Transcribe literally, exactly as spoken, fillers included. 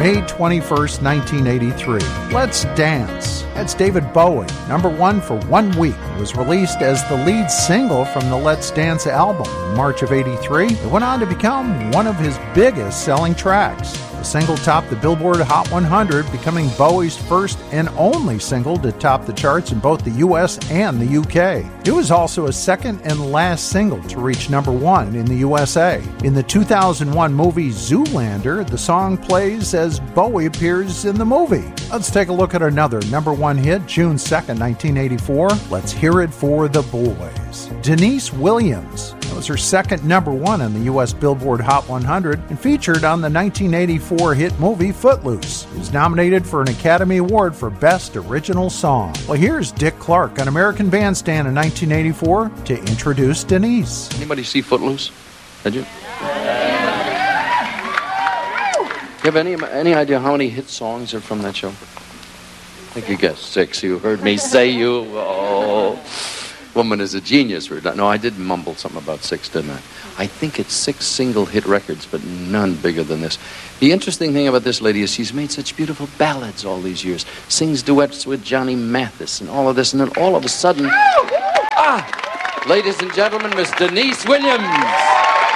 May twenty-first, nineteen eighty-three. Let's Dance. That's David Bowie. Number one for one week. It was released as the lead single from the Let's Dance album in March of eighty-three. It went on to become one of his biggest selling tracks. The single topped the Billboard Hot one hundred, becoming Bowie's first and only single to top the charts in both the U S and the U K. It was also a second and last single to reach number one in the U S A. In the two thousand one movie Zoolander, the song plays as Bowie appears in the movie. Let's take a look at another number one hit, June second, nineteen eighty-four. Let's hear it for the boys. Denise Williams. That was her second number one on the U S Billboard Hot one hundred and featured on the nineteen eighty-four hit movie Footloose. It was nominated for an Academy Award for Best Original Song. Well, here's Dick Clark on American Bandstand in nineteen eighty-four to introduce Denise. Anybody see Footloose? Did you? You have any any idea how many hit songs are from that show? I think you guessed six. You heard me say you. Oh, woman is a genius. No, I did mumble something about six, didn't I? I think it's six single hit records, but none bigger than this. The interesting thing about this lady is she's made such beautiful ballads all these years. Sings duets with Johnny Mathis and all of this, and then all of a sudden, ah, ladies and gentlemen, Miss Denise Williams.